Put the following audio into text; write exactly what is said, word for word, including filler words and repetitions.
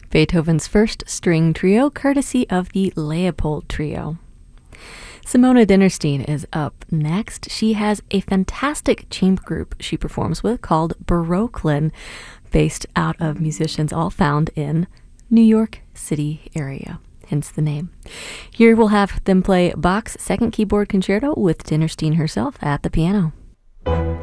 Beethoven's first string trio, courtesy of the Leopold Trio. Simona Dinnerstein is up next. She has a fantastic chamber group she performs with called Barocklin, based out of musicians all found in New York City area, hence the name. Here we'll have them play Bach's Second Keyboard Concerto with Dinnerstein herself at the piano.